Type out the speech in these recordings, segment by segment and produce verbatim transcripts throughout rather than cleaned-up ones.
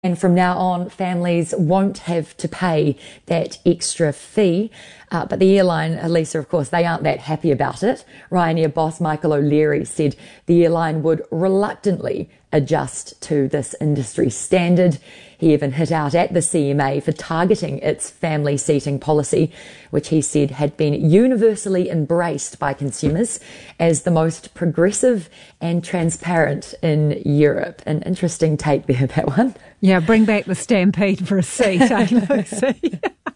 And from now on, families won't have to pay that extra fee. Uh, but the airline, Elisa, of course, they aren't that happy about it. Ryanair boss Michael O'Leary said the airline would reluctantly adjust to this industry standard. He even hit out at the C M A for targeting its family seating policy, which he said had been universally embraced by consumers as the most progressive and transparent in Europe. An interesting take there, that one. Yeah, bring back the stampede for a seat, eh, Lucy?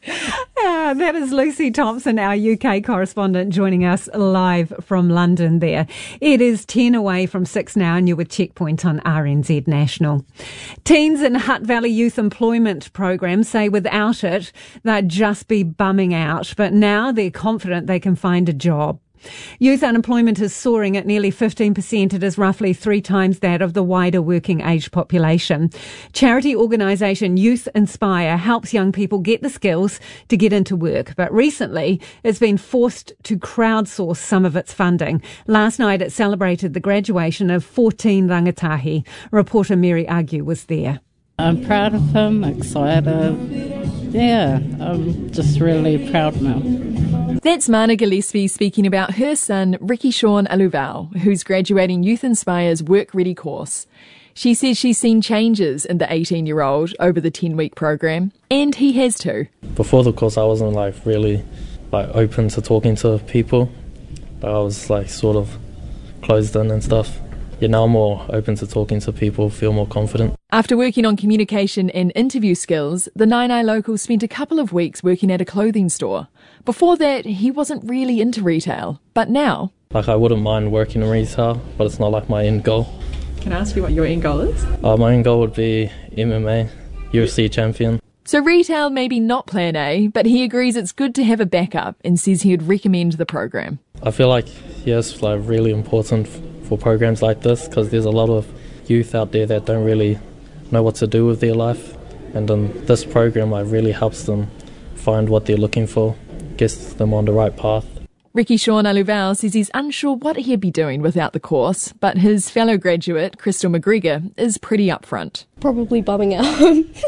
uh, that is Lucy Thompson, our U K correspondent, joining us live from London there. It is ten away from six now, and you're with Checkpoint on R N Z National. Teens in Hutt Valley Youth Employment Program say without it, they'd just be bumming out, but now they're confident they can find a job. Youth unemployment is soaring at nearly fifteen percent. It is roughly three times that of the wider working age population. Charity organisation Youth Inspire helps young people get the skills to get into work, but recently it's been forced to crowdsource some of its funding. Last night it celebrated the graduation of fourteen rangatahi. Reporter Mary Agu was there. I'm proud of him, excited. Yeah, I'm just really proud now. That's Mana Gillespie speaking about her son, Ricky Sean Aluvao, who's graduating Youth Inspire's Work Ready course. She says she's seen changes in the eighteen-year-old over the ten-week program, and he has too. Before the course, I wasn't like really like open to talking to people. I was like sort of closed in and stuff. Yeah, now I'm more open to talking to people, feel more confident. After working on communication and interview skills, the Nainai local spent a couple of weeks working at a clothing store. Before that, he wasn't really into retail, but now... Like, I wouldn't mind working in retail, but it's not like my end goal. Can I ask you what your end goal is? Uh, my end goal would be M M A, U F C champion. So retail maybe not plan A, but he agrees it's good to have a backup and says he would recommend the program. I feel like, yes, like really important for programs like this, because there's a lot of youth out there that don't really know what to do with their life, and then this program like really helps them find what they're looking for, gets them on the right path. Ricky Sean Aluvao says he's unsure what he'd be doing without the course, but his fellow graduate, Crystal McGregor, is pretty upfront. Probably bumming out.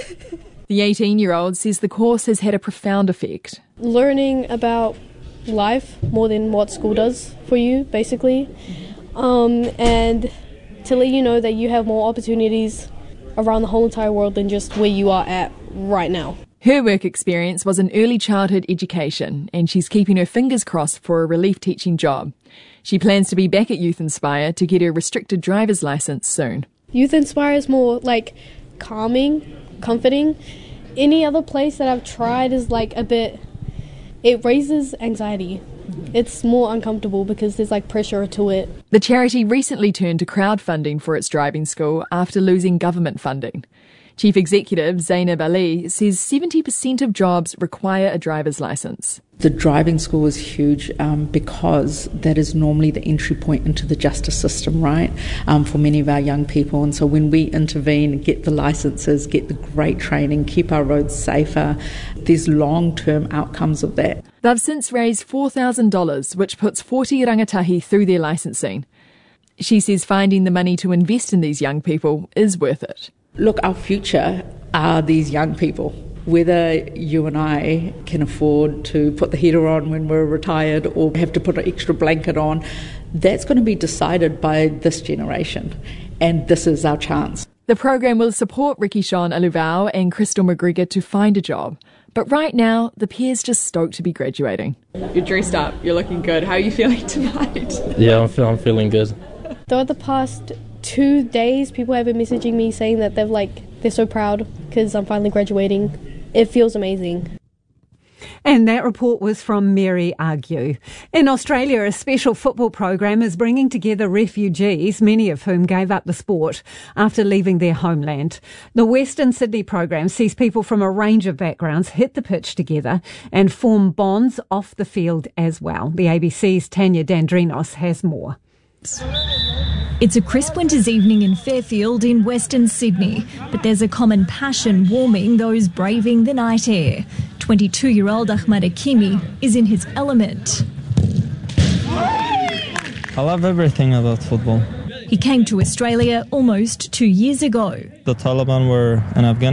The eighteen-year-old says the course has had a profound effect. Learning about life more than what school does for you, basically. Um, and to let you know that you have more opportunities around the whole entire world than just where you are at right now. Her work experience was in early childhood education, and she's keeping her fingers crossed for a relief teaching job. She plans to be back at Youth Inspire to get her restricted driver's licence soon. Youth Inspire is more like calming, comforting. Any other place that I've tried is like a bit, it raises anxiety. It's more uncomfortable because there's like pressure to it. The charity recently turned to crowdfunding for its driving school after losing government funding. Chief Executive Zainab Ali says seventy percent of jobs require a driver's licence. The driving school is huge um, because that is normally the entry point into the justice system, right, um, for many of our young people. And so when we intervene, get the licences, get the great training, keep our roads safer, there's long-term outcomes of that. They've since raised four thousand dollars, which puts forty rangatahi through their licensing. She says finding the money to invest in these young people is worth it. Look, our future are these young people. Whether you and I can afford to put the heater on when we're retired or have to put an extra blanket on, that's going to be decided by this generation. And this is our chance. The program will support Ricky Sean Aluvao and Crystal McGregor to find a job. But right now, the pair's just stoked to be graduating. You're dressed up, you're looking good. How are you feeling tonight? Yeah, I'm, feel, I'm feeling good. Though the past two days, people have been messaging me saying that they're like, they're so proud because I'm finally graduating. It feels amazing. And that report was from Mary Agu. In Australia, a special football program is bringing together refugees, many of whom gave up the sport after leaving their homeland. The Western Sydney program sees people from a range of backgrounds hit the pitch together and form bonds off the field as well. The A B C's Tanya Dandrinos has more. It's a crisp winter's evening in Fairfield in Western Sydney, but there's a common passion warming those braving the night air. twenty-two-year-old Ahmad Akimi is in his element. I love everything about football. He came to Australia almost two years ago. The Taliban were in Afghanistan.